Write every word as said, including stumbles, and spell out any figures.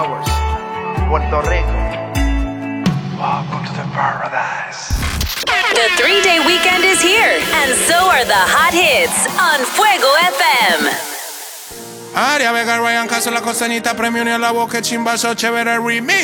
Puerto Rico. Welcome to the paradise. The three-day weekend is here, and so are the hot hits on Fuego F M. Aria Vega, Ryan Castro, La Costanita, Premio Ni a la Boca, Chimbazo, Chévere Remix.